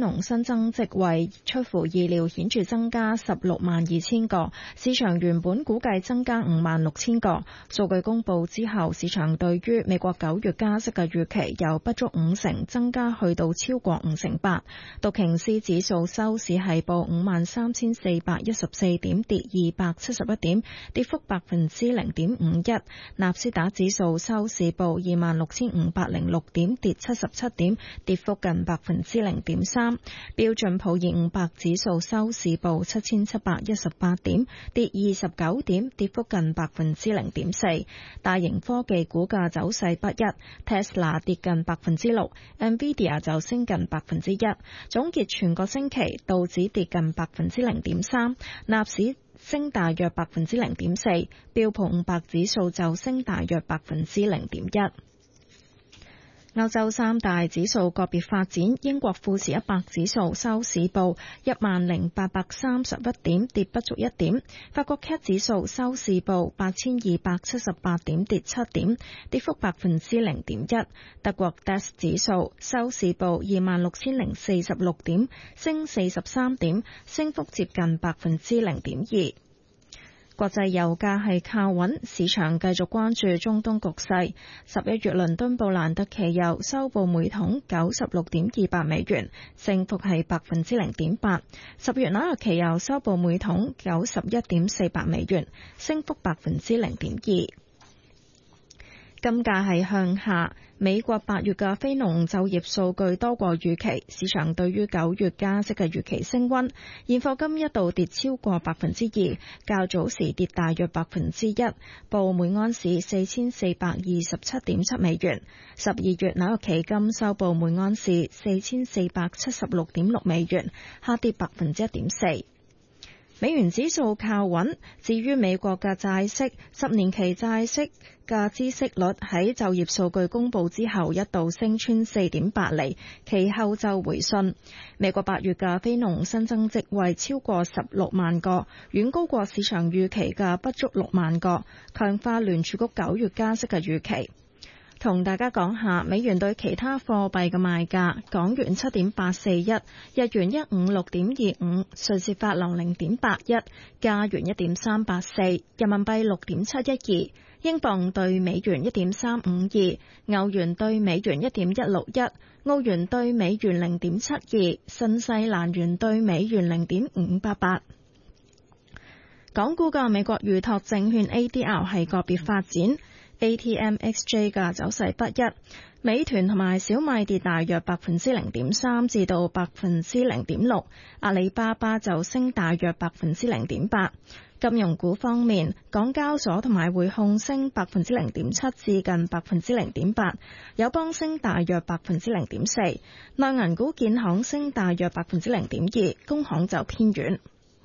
農新增職位出乎意料顯著增加162000個，市場原本估計增加56000個。數據公佈之後，市場對於美國9月加息嘅預期由不足50%增加去到超過58%。道瓊斯指數收市係報53414點，跌271點，跌幅0.51%。納斯達指數收市報26506點，跌77點，跌幅近0.3%。標準普爾500指數收市報7718點，跌29點，跌幅近0.4%。大型科技股價走勢不一 ，Tesla 跌近6%，Nvidia 就升近1%。總結全個星期，道指跌近0.3%，納市升大約0.4%，標普500指數就升大約0.1%。歐洲三大指數個別發展，英國富時100指數收市報10831點，跌不足1點；法國 CAC 指數收市報8278點，跌7點，跌幅0.1%。德國 DAX 指數收市報26046點，升43點，升幅接近0.2%。國際油價係靠穩，市場繼續關注中東局勢。11月倫敦布蘭特期油收報每桶96.28美元，升幅係0.8%。10月紐約期油收報每桶91.48美元，升幅0.2%。金價係向下，美國8月嘅非農就業數據多過預期，市場對於9月加息嘅預期升溫，現貨金一度跌超過2%，較早時跌大約1%，報每安士4427.7美元。12月紐約期金收報每安士4476.6美元，下跌1.4%。美元指數靠穩，至於美國嘅債息，10年期債息嘅孳息率喺就業數據公佈之後一度升穿4.8厘，其後就回順。美國8月嘅非農新增職位超過16萬個，遠高過市場預期嘅不足6萬個，強化聯儲局9月加息嘅預期。同大家講下美元對其他貨幣嘅賣價：港元7.841，日元156.25，瑞士法郎0.81，加元1.384，人民幣6.712，英鎊對美元1.352，歐元對美元1.161，澳元對美元0.72，新西蘭元對美元0.588。港股嘅美國預託證券 ADR 係個別發展。ATMXJ 嘅走勢不一，美團同埋小米跌大約0.3%至到0.6%，阿里巴巴就升大約0.8%。金融股方面，港交所同埋匯控升0.7%至近0.8%，友邦升大約0.4%，內銀股建行升大約0.2%，工行就偏軟。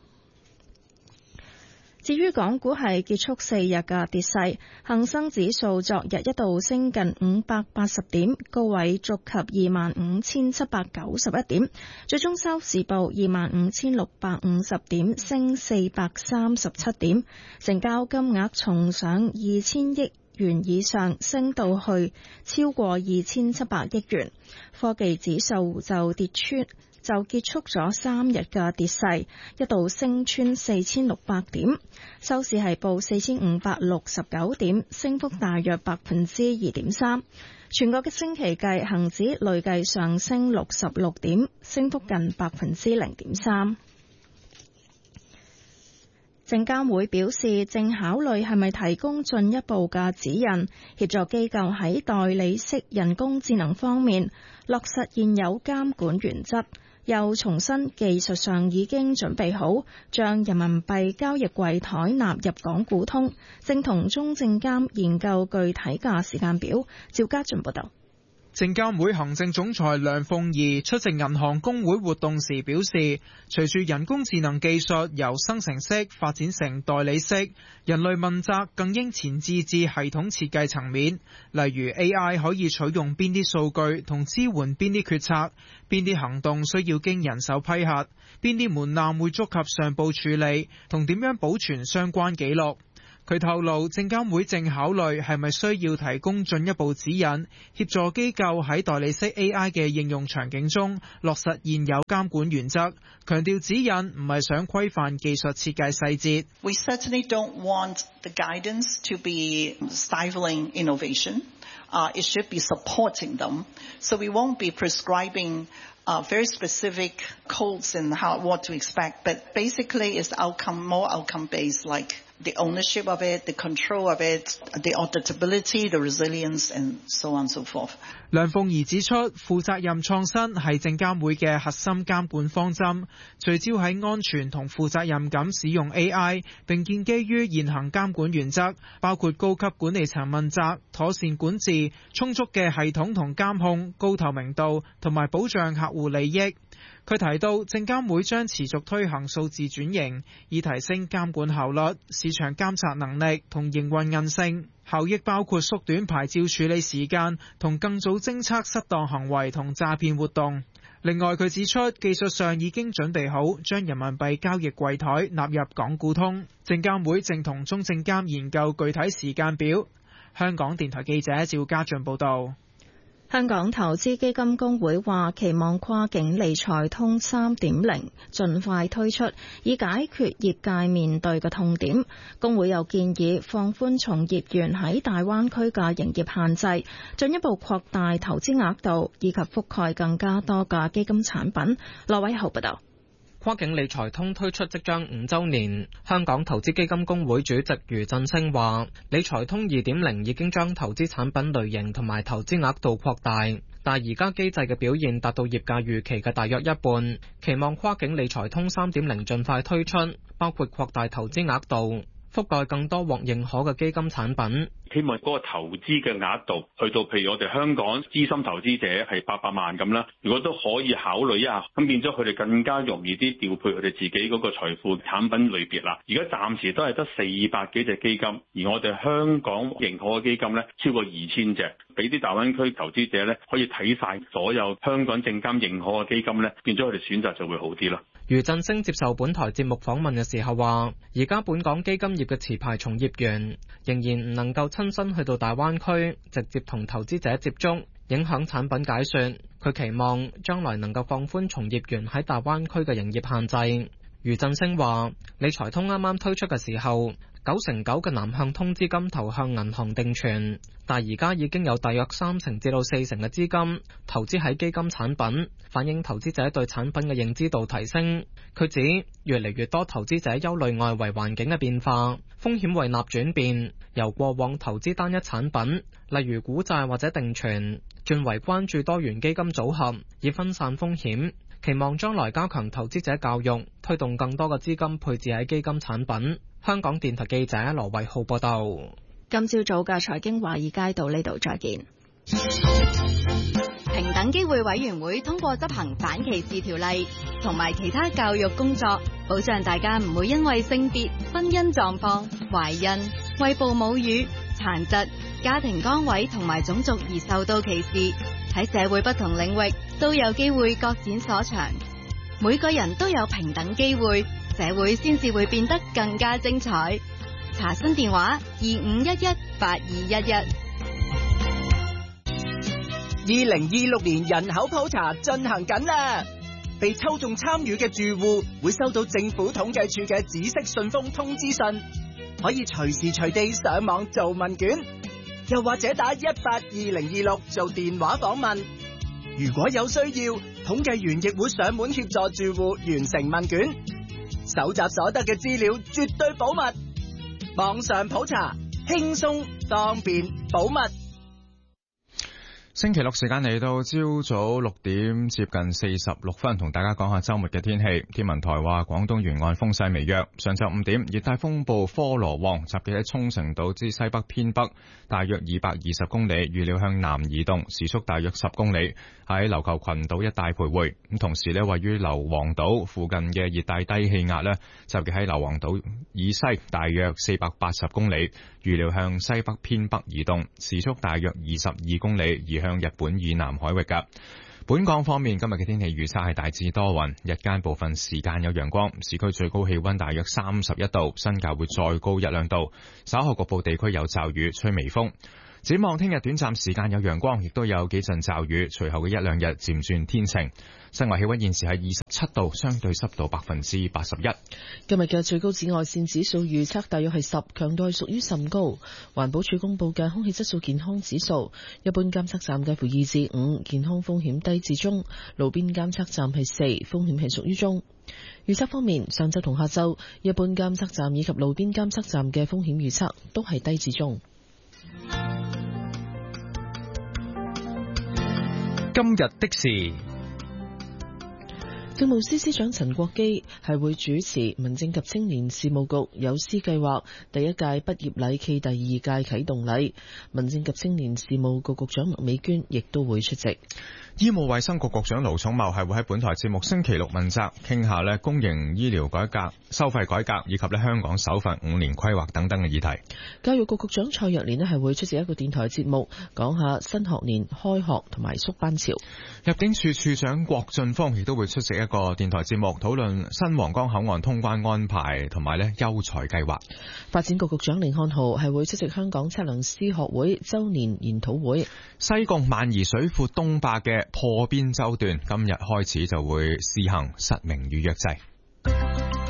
至於港股係結束4日嘅跌勢，恒生指數昨日一度升近580點，高位觸及25,791點，最終收市報25,650點，升437點，成交金額重上2000億元以上，升到去超過2700億元。科技指數就結束咗3日嘅跌勢，一度升穿4600點，收市係報4569點，升幅大約2.3%。全個嘅星期計，恒指累計上升66點，升幅近0.3%。證監會表示，正考慮係咪提供進一步嘅指引，協助機構喺代理式人工智能方面落實現有監管原則。又重申技術上已經準備好，將人民幣交易櫃台納入港股通，正同中證監研究具體嘅時間表。趙家俊報道。 證監會行政總裁梁鳳儀出席銀行公會活動時表示，隨住人工智能技術由生成式發展成代理式，人類問責更應前置至系統設計層面，例如 AI 可以取用邊啲數據同支援邊啲決策，邊啲行動需要經人手批核，邊啲門檻會觸及上報處理，同點樣保存相關記錄。 佢透露，證監會正考慮係咪需要提供進一步指引，協助機構喺代理式 AI 嘅應用場景中落實現有監管原則。強調指引唔係想規範技術設計細節。 We certainly don't want the guidance to be stifling innovation. It should be supporting them. So we won't be prescribing very specific codes and what to expect. But basically, it's more outcome-based, like the ownership of it, the control of it, the auditability, the resilience, and so on and so forth. 梁鳳儀指出，負責任創新係證監會嘅核心監管方針，聚焦喺安全同負責任咁使用 AI， 並建基於現行監管原則，包括高級管理層問責、妥善管治、充足嘅系統同監控、高透明度同埋保障客戶利益。佢提到，證監會將持續推行數字轉型，以提升監管效率、市場監察能力同營運韌性。效益包括縮短牌照處理時間同更早偵測失當行為同詐騙活動。另外，佢指出技術上已經準備好將人民幣交易櫃台納入港股通。證監會正同中證監研究具體時間表。香港電台記者趙家俊報道。 香港投資基金公會話期望跨境理財通 3.0 盡快推出，以解決業界面對嘅痛點。公會又建議放寬從業員喺大灣區嘅營業限制，進一步擴大投資額度，以及覆蓋更加多嘅基金產品。羅偉豪報道。 跨境理財通推出即將5週年，香港投資基金公會主席余振升話：理財通 2.0 已經將投資產品類型同埋投資額度擴大，但而家機制嘅表現達到業界預期嘅大約一半，期望跨境理財通 3.0 盡快推出，包括擴大投資額度，覆蓋更多獲認可嘅基金產品。 希望嗰個投資嘅額度去到，譬如我哋香港資深投資者係800萬咁啦，如果都可以考慮一下，咁變咗佢哋更加容易啲調配佢哋自己嗰個財富產品類別啦。而家暫時都係得400幾隻基金，而我哋香港認可嘅基金咧超過2000隻，俾啲大灣區投資者咧可以睇晒所有香港證監認可嘅基金咧，變咗佢哋選擇就會好啲啦。 余振升接受本台節目訪問嘅時候話，而家本港基金業嘅持牌從業員仍然唔能夠親身去到大灣區直接同投資者接觸，影響產品解說。佢期望將來能夠放寬從業員喺大灣區嘅營業限制。余振升話，理財通啱啱推出嘅時候，9成9嘅南向通資金投向銀行定存，但而家已經有大約3成至到4成嘅資金投資喺基金產品，反映投資者對產品嘅認知度提升。佢指越嚟越多投資者憂慮外圍環境嘅變化，風險胃納轉變，由過往投資單一產品，例如股債或者定存，轉為關注多元基金組合，以分散風險。期望將來加強投資者教育，推動更多嘅資金配置喺基金產品。香港電台記者羅偉浩報道。 今朝早嘅財經華爾街到呢度再見。 平等機會委員會通過執行反歧視條例同埋其他教育工作，保障大家唔會因為性別、婚姻狀況、懷孕、餵哺母乳、殘疾、家庭崗位同埋種族而受到歧視。喺社會不同領域都有機會各展所長，每個人都有平等機會，社會先至會變得更加精彩。查詢電話25118211。 2026年人口普查進行緊啦，被抽中參與嘅住戶會收到政府統計處嘅紫色信封通知信，可以隨時隨地上網做問卷，又或者打182-026做電話訪問。如果有需要，統計員亦會上門協助住戶完成問卷。搜集所得嘅資料絕對保密，網上普查輕鬆方便保密。 星期六時間嚟到朝早6點接近46分，同大家講下周末嘅天氣。天文台話廣東沿岸風勢微弱，上晝5點熱帶風暴科羅旺集結喺沖繩島之西北偏北大約220公里，預料向南移動，時速大約10公里，喺琉球群島一帶徘徊。咁同時位於硫磺島附近嘅熱帶低氣壓集結喺硫磺島以西大約480公里，預料向西北偏北移動，時速大約22公里，移向日本以南海域㗎。 本港方面，今日嘅天氣預測係大致多雲，日間部分時間有陽光，市區最高氣溫大約31度，新界會再高1-2度，稍後局部地區有驟雨，吹微風。展望聽日短暫時間有陽光，亦都有幾陣驟雨，隨後嘅1-2日漸轉天晴。室外氣溫現時係27度，相對濕度81%。 今日嘅最高紫外線指數預測大約係10，強度係屬於甚高。環保署公布嘅空氣質素健康指數，一般監測站介乎2至5，健康風險低至中；路邊監測站係4，風險係屬於中。預測方面，上晝同下晝，一般監測站以及路邊監測站嘅風險預測都係低至中。 今日的事， 政務司司長陳國基係會主持民政及青年事務局友師計劃第一屆畢業禮暨第二屆啟動禮，民政及青年事務局局長麥美娟亦都會出席。 醫務衛生局局長盧寵茂係會喺本台節目星期六問責，傾下公營醫療改革、收費改革以及香港首份5年規劃等等嘅議題。 教育局局長蔡若蓮係會出席一個電台節目，講下新學年開學同埋縮班潮。 入境處處長郭俊峰亦都會出席一個電台節目，討論新皇崗口岸通關安排同埋優才計劃。 發展局局長甯漢豪係會出席香港測量師學會周年研討會。 西貢萬宜水庫東壩嘅破邊洲段今日開始就會試行實名預約制。